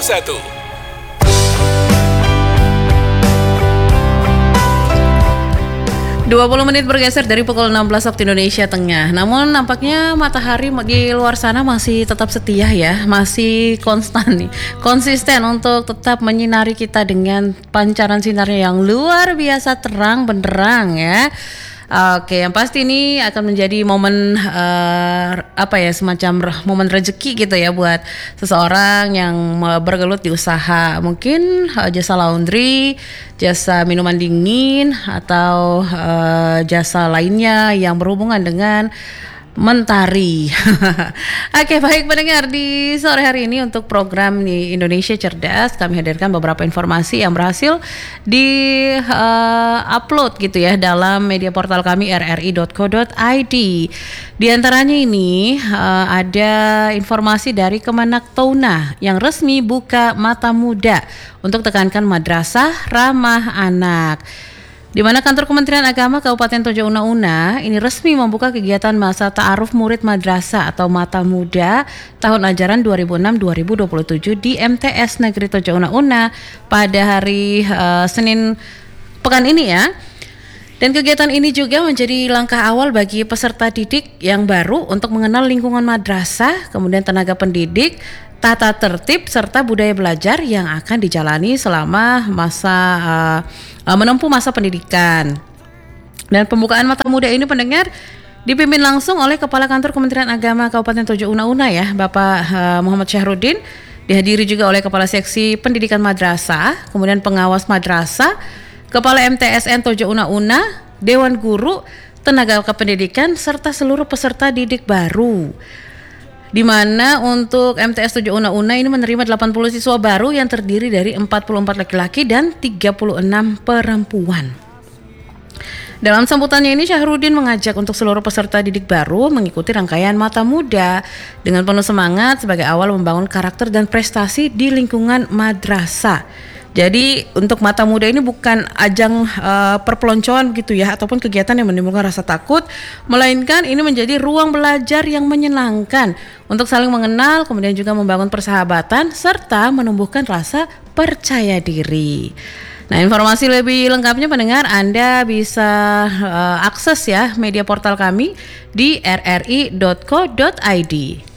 20 menit bergeser dari pukul 16 waktu Indonesia Tengah. Namun nampaknya matahari di luar sana masih tetap setia ya, masih konsisten untuk tetap menyinari kita dengan pancaran sinarnya yang luar biasa terang benderang ya. Oke, yang pasti ini akan menjadi momen semacam momen rezeki gitu ya buat seseorang yang bergelut di usaha, mungkin jasa laundry, jasa minuman dingin atau jasa lainnya yang berhubungan dengan mentari. Oke, baik pendengar, di sore hari ini untuk program di Indonesia Cerdas kami hadirkan beberapa informasi yang berhasil di upload gitu ya dalam media portal kami rri.co.id. Di antaranya ini ada informasi dari Kemenak Tauna yang resmi buka mata muda untuk tekankan madrasah ramah anak. Di mana kantor Kementerian Agama Kabupaten Tojo Una ini resmi membuka kegiatan masa ta'aruf murid madrasah atau mata muda tahun ajaran 2006-2027 di MTS Negeri Tojo Una pada hari Senin pekan ini ya. Dan kegiatan ini juga menjadi langkah awal bagi peserta didik yang baru untuk mengenal lingkungan madrasah, kemudian tenaga pendidik, tata tertib serta budaya belajar yang akan dijalani selama masa menempuh masa pendidikan. Dan pembukaan mata muda ini pendengar dipimpin langsung oleh Kepala Kantor Kementerian Agama Kabupaten Tojo Una ya, Bapak Muhammad Syahrudin. Dihadiri juga oleh Kepala Seksi Pendidikan Madrasah, kemudian pengawas madrasah, Kepala MTSN Tojo Una, Dewan Guru, tenaga kependidikan serta seluruh peserta didik baru. Di mana untuk MTS Tojo Una ini menerima 80 siswa baru yang terdiri dari 44 laki-laki dan 36 perempuan. Dalam sambutannya ini Syahrudin mengajak untuk seluruh peserta didik baru mengikuti rangkaian Mata Muda dengan penuh semangat sebagai awal membangun karakter dan prestasi di lingkungan madrasah. Jadi untuk Mata Muda ini bukan ajang perpeloncoan gitu ya, ataupun kegiatan yang menimbulkan rasa takut, melainkan ini menjadi ruang belajar yang menyenangkan untuk saling mengenal, kemudian juga membangun persahabatan serta menumbuhkan rasa percaya diri. Nah, informasi lebih lengkapnya pendengar Anda bisa akses ya media portal kami di rri.co.id.